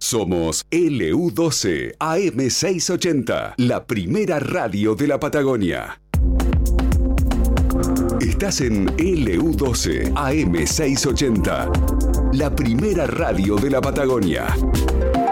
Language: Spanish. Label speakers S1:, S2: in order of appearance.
S1: Somos LU12 AM680, la primera radio de la Patagonia. Estás en LU12 AM680, la primera radio de la Patagonia.